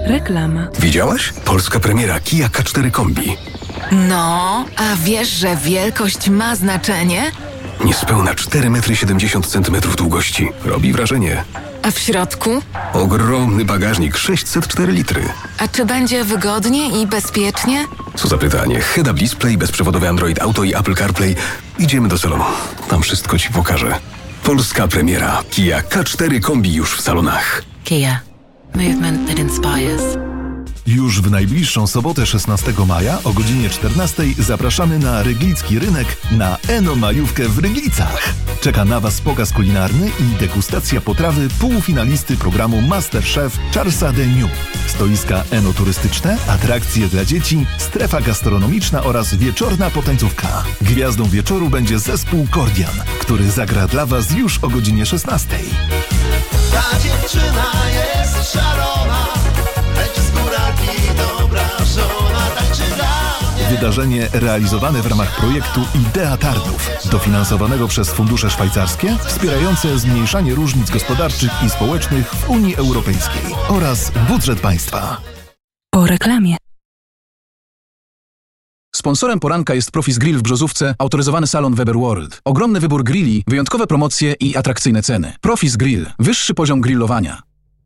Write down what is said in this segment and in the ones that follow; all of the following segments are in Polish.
Reklama. Widziałaś? Polska premiera Kia K4 Kombi. No, a wiesz, że wielkość ma znaczenie? Niespełna 4,70 m długości. Robi wrażenie. A w środku? Ogromny bagażnik, 604 litry. A czy będzie wygodnie i bezpiecznie? Co za pytanie. Head-up display, bezprzewodowy Android Auto i Apple CarPlay. Idziemy do salonu. Tam wszystko Ci pokażę. Polska premiera Kia K4 Kombi już w salonach. Kia. Movement that inspires. Już w najbliższą sobotę 16 maja o godzinie 14 zapraszamy na Ryglicki Rynek na Eno-majówkę w Ryglicach. Czeka na Was pokaz kulinarny i degustacja potrawy półfinalisty programu MasterChef Charlesa Deniu. Stoiska enoturystyczne, atrakcje dla dzieci, strefa gastronomiczna oraz wieczorna potańcówka. Gwiazdą wieczoru będzie zespół Kordian, który zagra dla Was już o godzinie 16. Ta dziewczyna jest szalona, leci z góraki, dobra żona, tańczy dla mnie. Wydarzenie realizowane w ramach projektu Idea Tarnów, dofinansowanego przez fundusze szwajcarskie, wspierające zmniejszanie różnic gospodarczych i społecznych w Unii Europejskiej oraz budżet państwa. Po reklamie. Sponsorem poranka jest Profis Grill w Brzozówce, autoryzowany salon Weber World. Ogromny wybór grilli, wyjątkowe promocje i atrakcyjne ceny. Profis Grill. Wyższy poziom grillowania.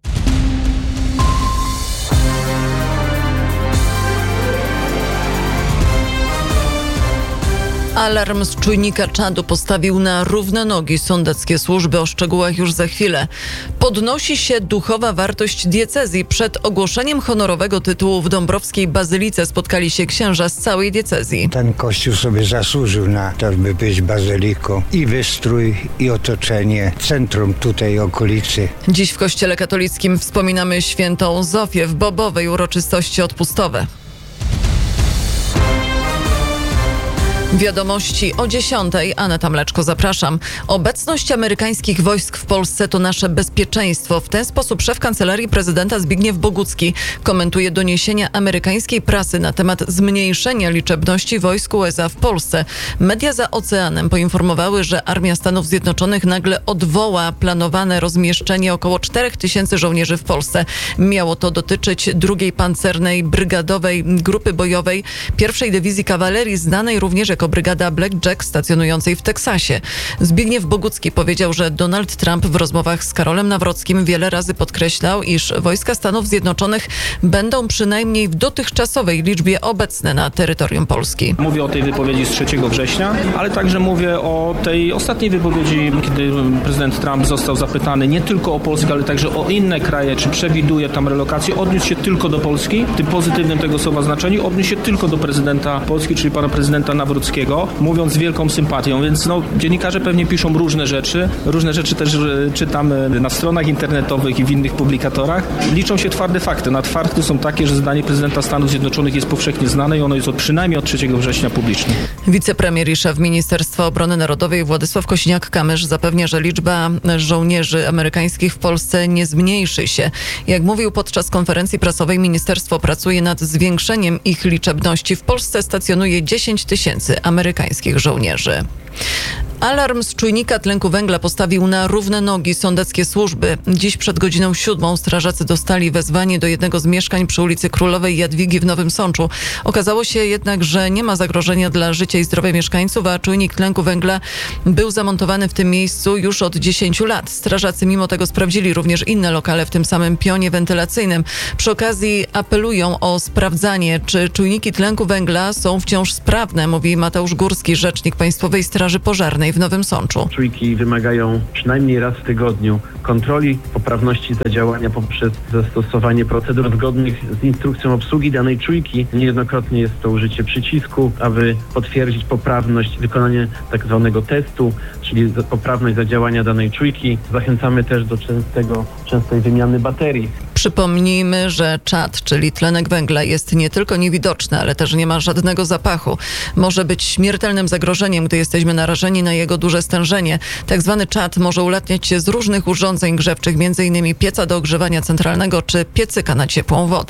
Alarm z czujnika czadu postawił na równe nogi sądeckie służby. O szczegółach już za chwilę. Podnosi się duchowa wartość diecezji. Przed ogłoszeniem honorowego tytułu w Dąbrowskiej Bazylice spotkali się księża z całej diecezji. Ten kościół sobie zasłużył na to, by być bazyliką. I wystrój, i otoczenie, centrum tutaj okolicy. Dziś w Kościele Katolickim wspominamy świętą Zofię w Bobowej, uroczystości odpustowe. Wiadomości o 10:00. Aneta Mleczko, zapraszam. Obecność amerykańskich wojsk w Polsce to nasze bezpieczeństwo. W ten sposób szef Kancelarii Prezydenta Zbigniew Bogucki komentuje doniesienia amerykańskiej prasy na temat zmniejszenia liczebności wojsk USA w Polsce. Media za oceanem poinformowały, że Armia Stanów Zjednoczonych nagle odwoła planowane rozmieszczenie około 4000 żołnierzy w Polsce. Miało to dotyczyć 2. Pancernej Brygadowej Grupy Bojowej 1. Dywizji Kawalerii, znanej również jako Brygada Blackjack, stacjonującej w Teksasie. Zbigniew Bogucki powiedział, że Donald Trump w rozmowach z Karolem Nawrockim wiele razy podkreślał, iż wojska Stanów Zjednoczonych będą przynajmniej w dotychczasowej liczbie obecne na terytorium Polski. Mówię o tej wypowiedzi z 3 września, ale także mówię o tej ostatniej wypowiedzi, kiedy prezydent Trump został zapytany nie tylko o Polskę, ale także o inne kraje, czy przewiduje tam relokację. Odniósł się tylko do Polski, w tym pozytywnym tego słowa znaczeniu, odniósł się tylko do prezydenta Polski, czyli pana prezydenta Nawrockiego, mówiąc z wielką sympatią, więc dziennikarze pewnie piszą różne rzeczy też czytamy na stronach internetowych i w innych publikatorach. Liczą się twarde fakty. Fakty są takie, że zdanie prezydenta Stanów Zjednoczonych jest powszechnie znane i ono jest przynajmniej od 3 września publiczne. Wicepremier i szef Ministerstwa Obrony Narodowej Władysław Kosiniak-Kamysz zapewnia, że liczba żołnierzy amerykańskich w Polsce nie zmniejszy się. Jak mówił podczas konferencji prasowej, ministerstwo pracuje nad zwiększeniem ich liczebności. W Polsce stacjonuje 10 000 amerykańskich żołnierzy. Alarm z czujnika tlenku węgla postawił na równe nogi sądeckie służby. Dziś przed godziną 7:00 strażacy dostali wezwanie do jednego z mieszkań przy ulicy Królowej Jadwigi w Nowym Sączu. Okazało się jednak, że nie ma zagrożenia dla życia i zdrowia mieszkańców, a czujnik tlenku węgla był zamontowany w tym miejscu już od 10 lat. Strażacy mimo tego sprawdzili również inne lokale w tym samym pionie wentylacyjnym. Przy okazji apelują o sprawdzanie, czy czujniki tlenku węgla są wciąż sprawne, mówi Mateusz Górski, rzecznik Państwowej Straży Pożarnej w Nowym Sączu. Czujki wymagają przynajmniej raz w tygodniu kontroli poprawności zadziałania poprzez zastosowanie procedur zgodnych z instrukcją obsługi danej czujki. Niejednokrotnie jest to użycie przycisku, aby potwierdzić poprawność, wykonanie tak zwanego testu, czyli poprawność zadziałania danej czujki. Zachęcamy też do częstej wymiany baterii. Przypomnijmy, że czad, czyli tlenek węgla, jest nie tylko niewidoczny, ale też nie ma żadnego zapachu. Może być śmiertelnym zagrożeniem, gdy jesteśmy narażeni na jego duże stężenie. Tak zwany czad może ulatniać się z różnych urządzeń grzewczych, m.in. pieca do ogrzewania centralnego czy piecyka na ciepłą wodę.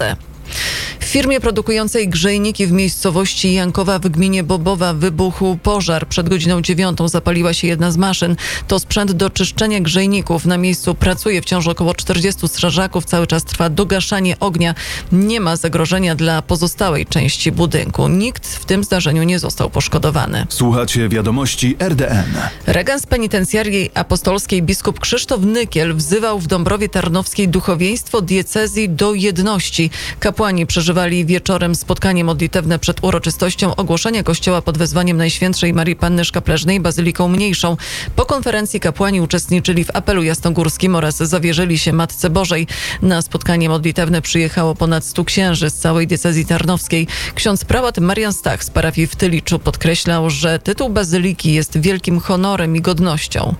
W firmie produkującej grzejniki w miejscowości Jankowa w gminie Bobowa wybuchł pożar. Przed godziną 9 zapaliła się jedna z maszyn. To sprzęt do czyszczenia grzejników. Na miejscu pracuje wciąż około 40 strażaków. Cały czas trwa dogaszanie ognia. Nie ma zagrożenia dla pozostałej części budynku. Nikt w tym zdarzeniu nie został poszkodowany. Słuchacie wiadomości RDN. Regans penitencjarii apostolskiej biskup Krzysztof Nykiel wzywał w Dąbrowie Tarnowskiej duchowieństwo diecezji do jedności. Kapłani przeżywali wieczorem spotkanie modlitewne przed uroczystością ogłoszenia kościoła pod wezwaniem Najświętszej Marii Panny Szkapleżnej Bazyliką Mniejszą. Po konferencji kapłani uczestniczyli w apelu jasnogórskim oraz zawierzyli się Matce Bożej. Na spotkanie modlitewne przyjechało ponad 100 księży z całej diecezji tarnowskiej. Ksiądz prałat Marian Stach z parafii w Tyliczu podkreślał, że tytuł bazyliki jest wielkim honorem i godnością.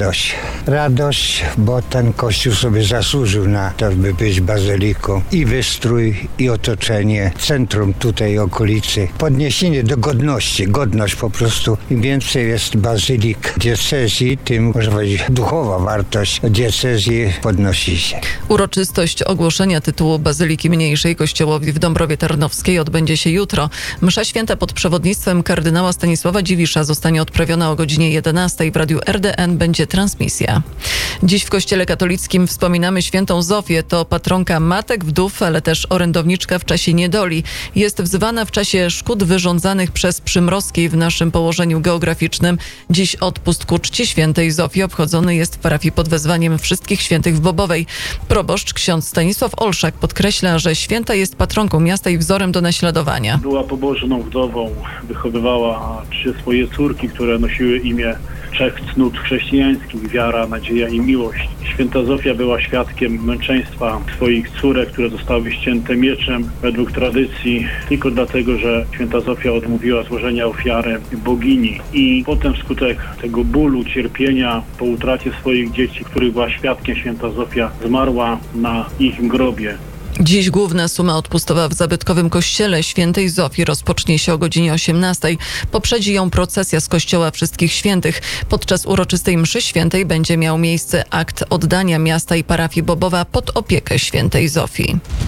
Radość, bo ten kościół sobie zasłużył na to, by być bazyliką. I wystrój, i otoczenie, centrum tutaj okolicy. Podniesienie do godności, godność po prostu. Im więcej jest bazylik diecezji, tym, można powiedzieć, duchowa wartość diecezji podnosi się. Uroczystość ogłoszenia tytułu Bazyliki Mniejszej kościołowi w Dąbrowie Tarnowskiej odbędzie się jutro. Msza święta pod przewodnictwem kardynała Stanisława Dziwisza zostanie odprawiona o godzinie 11. W radiu RDN będzie transmisja. Dziś w Kościele Katolickim wspominamy świętą Zofię. To patronka matek, wdów, ale też orędowniczka w czasie niedoli. Jest wzywana w czasie szkód wyrządzanych przez przymrozki w naszym położeniu geograficznym. Dziś odpust ku czci świętej Zofii obchodzony jest w parafii pod wezwaniem Wszystkich Świętych w Bobowej. Proboszcz ksiądz Stanisław Olszak podkreśla, że święta jest patronką miasta i wzorem do naśladowania. Była pobożną wdową, wychowywała 3 swoje córki, które nosiły imię 3 cnót chrześcijańskich: wiara, nadzieja i miłość. Święta Zofia była świadkiem męczeństwa swoich córek, które zostały ścięte mieczem według tradycji, tylko dlatego, że święta Zofia odmówiła złożenia ofiary bogini. I potem wskutek tego bólu, cierpienia po utracie swoich dzieci, których była świadkiem, święta Zofia zmarła na ich grobie. Dziś główna suma odpustowa w zabytkowym kościele świętej Zofii rozpocznie się o godzinie 18. Poprzedzi ją procesja z kościoła Wszystkich Świętych. Podczas uroczystej mszy świętej będzie miał miejsce akt oddania miasta i parafii Bobowa pod opiekę świętej Zofii.